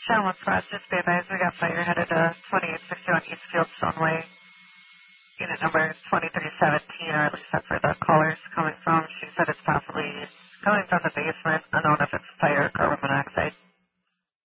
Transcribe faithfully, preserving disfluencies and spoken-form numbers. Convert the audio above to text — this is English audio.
Channel Cross, just be advised, we got fire headed to twenty-eight sixty-one Eastfield Stoneway. Unit number twenty-three seventeen, or at least that's where the caller's coming from. She said it's possibly coming from the basement. I don't know if it's fire or